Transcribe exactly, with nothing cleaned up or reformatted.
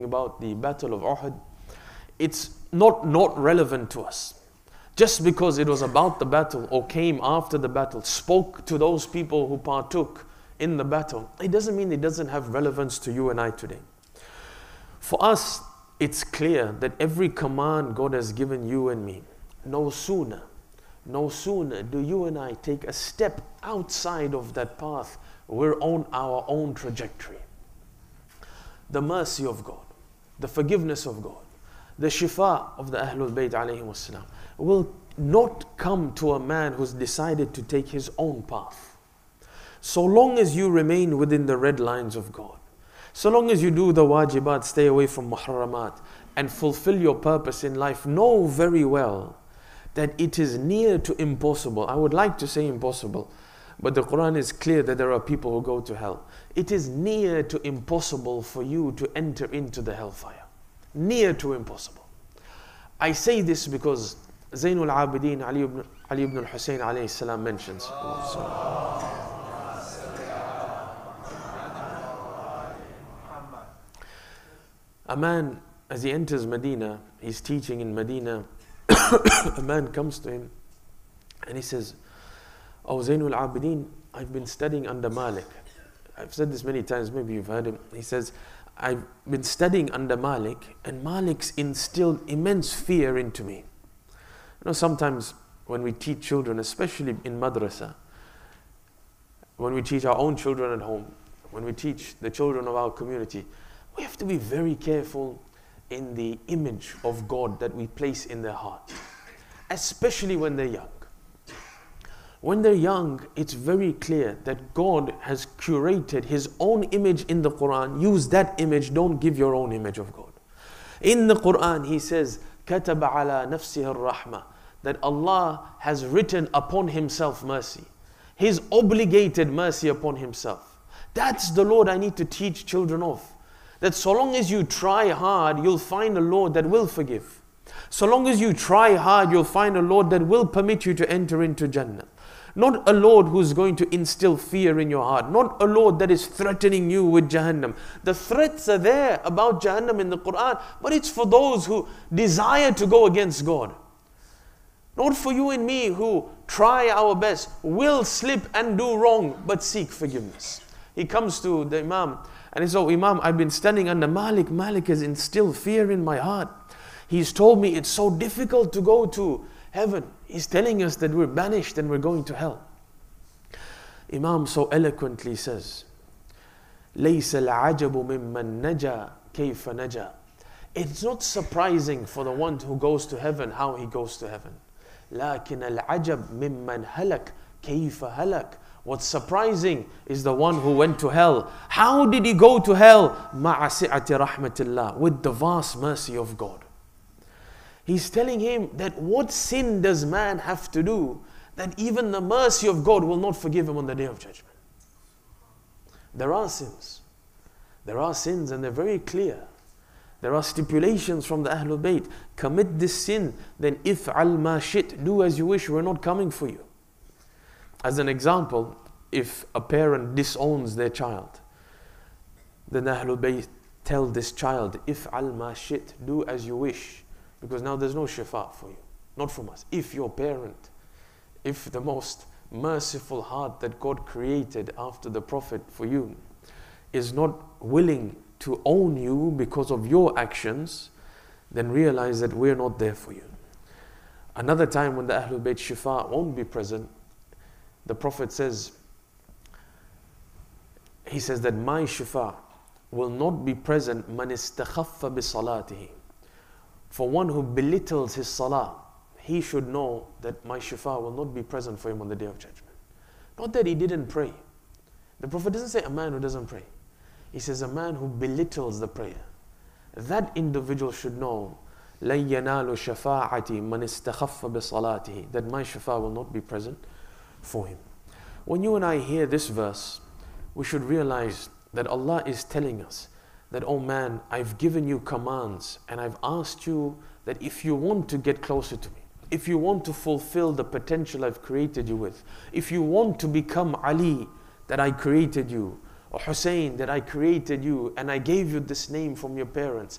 about the Battle of Uhud, it's not not relevant to us. Just because it was about the battle or came after the battle, spoke to those people who partook in the battle, it doesn't mean it doesn't have relevance to you and I today. For us, it's clear that every command God has given you and me, no sooner, no sooner do you and I take a step outside of that path, we're on our own trajectory. The mercy of God, the forgiveness of God, the shifa of the Ahlul Bayt alayhi wassalam will not come to a man who's decided to take his own path. So long as you remain within the red lines of God, so long as you do the wajibat, stay away from muharramat, and fulfill your purpose in life, know very well that it is near to impossible. I would like to say impossible, but the Quran is clear that there are people who go to hell. It is near to impossible for you to enter into the hellfire. Near to impossible. I say this because Zainul Abidin Ali ibn, Ali ibn al-Hussein alayhi salam mentions. A man, as he enters Medina, he's teaching in Medina, a man comes to him and he says, "Oh Zainul Abidin, I've been studying under Malik." I've said this many times, maybe you've heard him. He says, "I've been studying under Malik, and Malik's instilled immense fear into me." You know, sometimes when we teach children, especially in madrasa, when we teach our own children at home, when we teach the children of our community, we have to be very careful in the image of God that we place in their heart, especially when they're young. When they're young, it's very clear that God has curated His own image in the Quran. Use that image, don't give your own image of God. In the Quran, He says, كَتَبَ عَلَى نَفْسِهِ الرَّحْمَةِ, that Allah has written upon Himself mercy. His obligated mercy upon Himself. That's the Lord I need to teach children of. That so long as you try hard, you'll find a Lord that will forgive. So long as you try hard, you'll find a Lord that will permit you to enter into Jannah. Not a Lord who's going to instill fear in your heart. Not a Lord that is threatening you with Jahannam. The threats are there about Jahannam in the Quran, but it's for those who desire to go against God. Not for you and me who try our best, will slip and do wrong, but seek forgiveness. He comes to the Imam and he says, "Oh Imam, I've been studying under Malik. Malik has instilled fear in my heart. He's told me it's so difficult to go to heaven. He's telling us that we're banished and we're going to hell." Imam so eloquently says, لَيْسَ الْعَجَبُ مِمَّنْ نَجَى كَيْفَ نَجَى. It's not surprising for the one who goes to heaven how he goes to heaven. لَكِنَ الْعَجَبْ مِمَّنْ هَلَكَ كَيْفَ هَلَكَ. What's surprising is the one who went to hell. How did he go to hell? مَعَ سِعَةِ رَحْمَةِ اللَّهِ, with the vast mercy of God. He's telling him that what sin does man have to do that even the mercy of God will not forgive him on the Day of Judgment. There are sins. There are sins and they're very clear. There are stipulations from the Ahlul Bayt. Commit this sin, then if'al ma shit, do as you wish, we're not coming for you. As an example, if a parent disowns their child, then the Ahlul Bayt tell this child, if'al ma shit, do as you wish. Because now there's no shifa for you, not from us. If your parent, if the most merciful heart that God created after the Prophet for you is not willing to own you because of your actions, then realize that we're not there for you. Another time when the Ahlul Bayt shifa won't be present, the Prophet says, he says that my shifa will not be present man istakhaffa bi salatihi. For one who belittles his salah, he should know that my shifa will not be present for him on the Day of Judgment. Not that he didn't pray. The Prophet doesn't say a man who doesn't pray. He says a man who belittles the prayer. That individual should know لَن يَنَالُ شَفَاعَتِي مَنِ اسْتَخَفَّ بِصَلَاتِهِ, that my shifa will not be present for him. When you and I hear this verse, we should realize that Allah is telling us that, oh man, I've given you commands and I've asked you that if you want to get closer to me, if you want to fulfill the potential I've created you with, if you want to become Ali that I created you, or Hussein that I created you and I gave you this name from your parents,